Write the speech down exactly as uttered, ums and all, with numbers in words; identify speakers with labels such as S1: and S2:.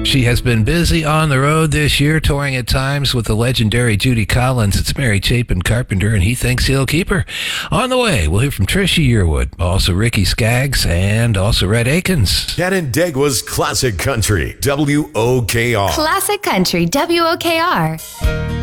S1: She has been busy on the road this year, touring at times with the legendary Judy Collins. It's Mary Chapin Carpenter, and he thinks he'll keep her. On the way, we'll hear from Trisha Yearwood, also Ricky Skaggs, and also Rhett Akins.
S2: Canandaigua's Classic Country, W O K R.
S3: Classic Country, W O K R.